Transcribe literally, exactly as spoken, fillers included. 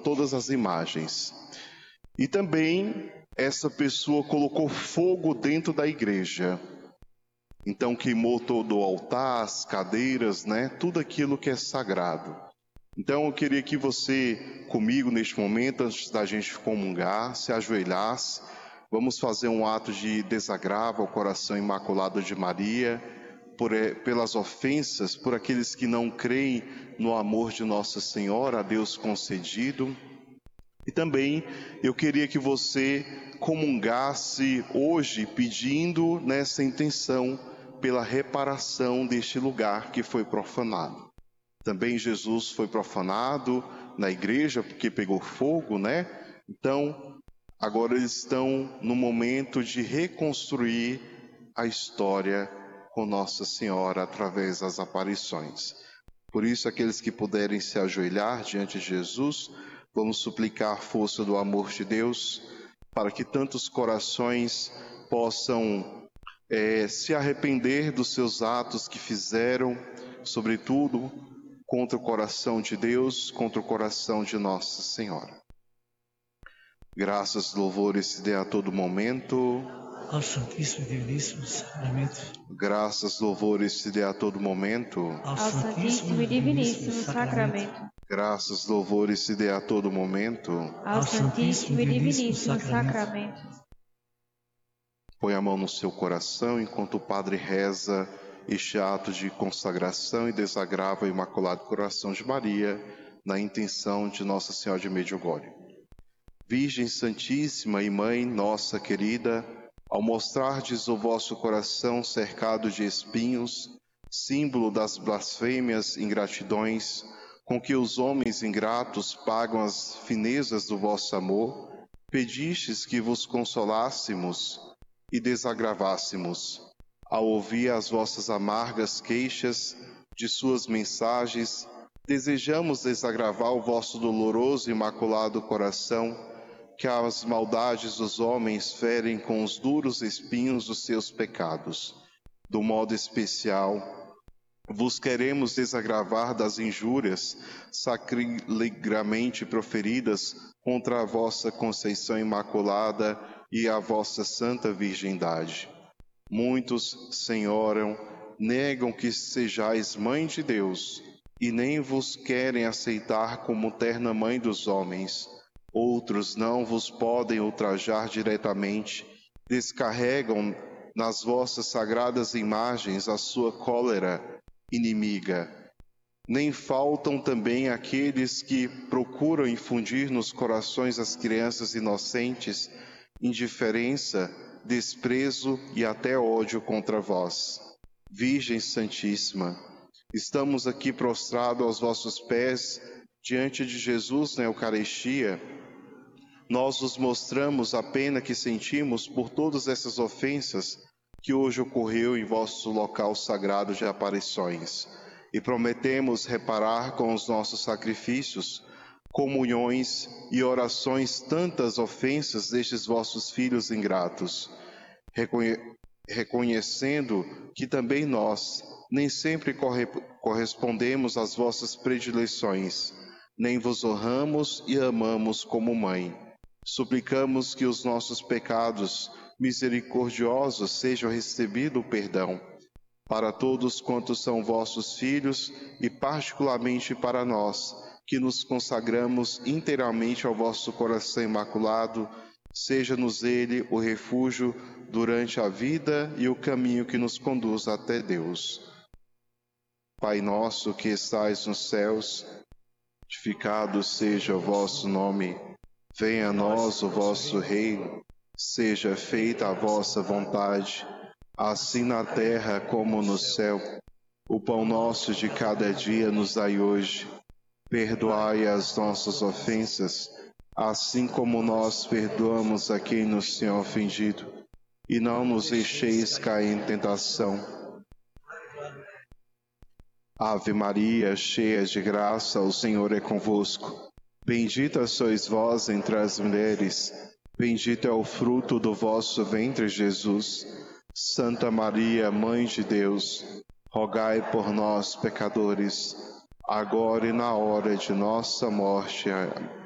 todas as imagens. E também essa pessoa colocou fogo dentro da igreja. Então queimou todo o altar, as cadeiras, né? Tudo aquilo que é sagrado. Então eu queria que você, comigo neste momento, antes da gente comungar, se ajoelhasse. Vamos fazer um ato de desagravo ao coração imaculado de Maria, por, pelas ofensas, por aqueles que não creem no amor de Nossa Senhora, a Deus concedido. E também eu queria que você comungasse hoje pedindo nessa intenção pela reparação deste lugar que foi profanado. Também Jesus foi profanado na igreja porque pegou fogo, né? Então, agora eles estão no momento de reconstruir a história com Nossa Senhora através das aparições. Por isso, aqueles que puderem se ajoelhar diante de Jesus, vamos suplicar a força do amor de Deus para que tantos corações possam é, se arrepender dos seus atos que fizeram, sobretudo contra o coração de Deus, contra o coração de Nossa Senhora. Graças, louvores se dê a todo momento ao Santíssimo e Diviníssimo Sacramento. Graças, louvores se dê a todo momento ao Santíssimo e Diviníssimo Sacramento. Graças, louvores se dê a todo momento ao Santíssimo e Diviníssimo Sacramento. Põe a mão no seu coração enquanto o Padre reza este ato de consagração e desagravo ao Imaculado Coração de Maria, na intenção de Nossa Senhora de Medjugorje. Virgem Santíssima e Mãe nossa querida, ao mostrardes o vosso coração cercado de espinhos, símbolo das blasfêmias e ingratidões, com que os homens ingratos pagam as finezas do vosso amor, pedistes que vos consolássemos e desagravássemos. Ao ouvir as vossas amargas queixas de suas mensagens, desejamos desagravar o vosso doloroso e imaculado coração, que as maldades dos homens ferem com os duros espinhos dos seus pecados. Do modo especial, vos queremos desagravar das injúrias sacrilegamente proferidas contra a vossa Conceição Imaculada e a vossa Santa Virgindade. Muitos, Senhora, negam que sejais Mãe de Deus e nem vos querem aceitar como terna Mãe dos homens. Outros não vos podem ultrajar diretamente, descarregam nas vossas sagradas imagens a sua cólera inimiga. Nem faltam também aqueles que procuram infundir nos corações das crianças inocentes indiferença, desprezo e até ódio contra vós. Virgem Santíssima, estamos aqui prostrados aos vossos pés, diante de Jesus na Eucaristia. Nós nos mostramos a pena que sentimos por todas essas ofensas que hoje ocorreu em vosso local sagrado de aparições, e prometemos reparar com os nossos sacrifícios, comunhões e orações tantas ofensas destes vossos filhos ingratos, Reconhe- reconhecendo que também nós nem sempre corre- correspondemos às vossas predileções, nem vos honramos e amamos como mãe. Suplicamos que os nossos pecados misericordiosos sejam recebido o perdão para todos quantos são vossos filhos e particularmente para nós, que nos consagramos inteiramente ao vosso coração imaculado, seja-nos ele o refúgio durante a vida e o caminho que nos conduz até Deus. Pai nosso que estais nos céus, santificado seja o vosso nome. Venha a nós o vosso reino, seja feita a vossa vontade, assim na terra como no céu. O pão nosso de cada dia nos dai hoje. Perdoai as nossas ofensas, assim como nós perdoamos a quem nos tem ofendido. E não nos deixeis cair em tentação. Ave Maria, cheia de graça, o Senhor é convosco. Bendita sois vós entre as mulheres, bendito é o fruto do vosso ventre, Jesus. Santa Maria, Mãe de Deus, rogai por nós, pecadores, agora e na hora de nossa morte.